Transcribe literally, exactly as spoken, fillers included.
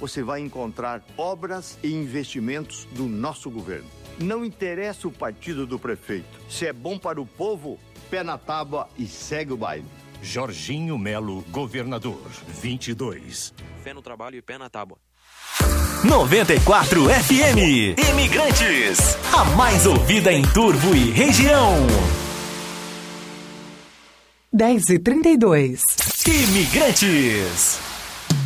você vai encontrar obras e investimentos do nosso governo. Não interessa o partido do prefeito. Se é bom para o povo, pé na tábua e segue o baile. Jorginho Melo, governador, vinte e dois. Fé no trabalho e pé na tábua. noventa e quatro F M. Imigrantes. A mais ouvida em Turvo e região. dez e trinta e dois. Imigrantes.